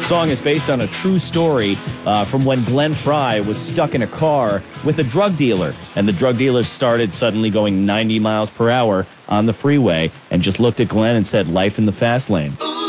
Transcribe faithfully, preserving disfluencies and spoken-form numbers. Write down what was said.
song is based on a true story uh, from when Glenn Frey was stuck in a car with a drug dealer, and the drug dealer started suddenly going ninety miles per hour on the freeway and just looked at Glenn and said, "Life in the fast lane."